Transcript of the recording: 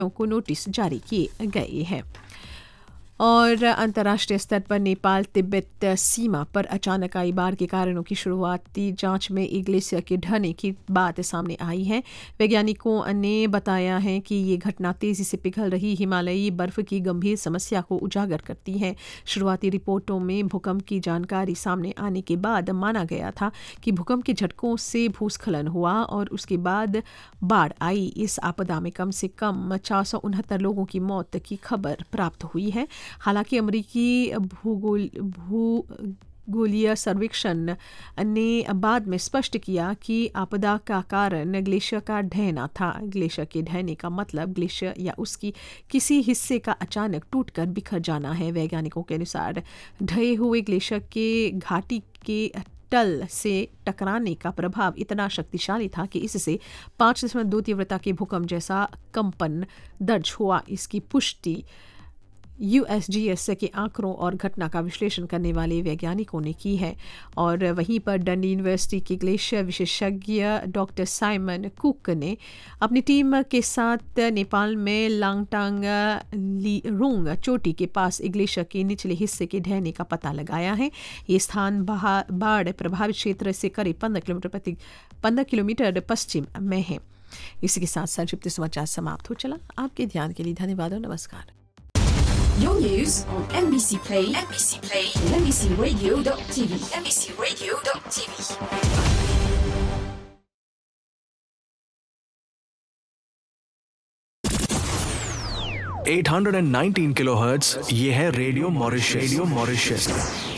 को नोटिस जारी किए गए हैं। और अंतर्राष्ट्रीय स्तर पर नेपाल तिब्बत सीमा पर अचानक आई बाढ़ के कारणों की शुरुआती जांच में ग्लेशियर के ढहने की बात सामने आई है। वैज्ञानिकों ने बताया है कि ये घटना तेजी से पिघल रही हिमालयी बर्फ की गंभीर समस्या को उजागर करती है। शुरुआती रिपोर्टों में भूकंप की जानकारी सामने आने के बाद माना गया था कि भूकंप के झटकों से भूस्खलन हुआ और उसके बाद बाढ़ आई। इस आपदा में कम से कम 469 लोगों की मौत की खबर प्राप्त हुई है। हालांकि अमेरिकी भूगोलीय सर्वेक्षण ने बाद में स्पष्ट किया कि आपदा का कारण ग्लेशियर का ढहना था। ग्लेशियर के ढहने का मतलब ग्लेशियर या उसकी किसी हिस्से का अचानक टूटकर बिखर जाना है। वैज्ञानिकों के अनुसार ढहे हुए ग्लेशियर के घाटी के तल से टकराने का प्रभाव इतना शक्तिशाली था कि इससे 5.2 तीव्रता के भूकंप जैसा कंपन दर्ज हुआ। इसकी पुष्टि USGS के आंकड़ों और घटना का विश्लेषण करने वाले वैज्ञानिकों ने की है। और वहीं पर डंडी यूनिवर्सिटी के ग्लेशियर विशेषज्ञ डॉक्टर साइमन कुक ने अपनी टीम के साथ नेपाल में लांगटांग लिरोंग चोटी के पास ग्लेशियर के निचले हिस्से के ढहने का पता लगाया है। ये स्थान बाढ़ प्रभावित क्षेत्र से करीब 15 किलोमीटर पश्चिम में है। इसी के साथ संक्षिप्त समाचार समाप्त हो चला। आपके ध्यान के लिए धन्यवाद और नमस्कार। Your news on MBC Play, and MBCRadio.tv, MBCRadio.tv. 819 kilohertz, ये है रेडियो मॉरिशस।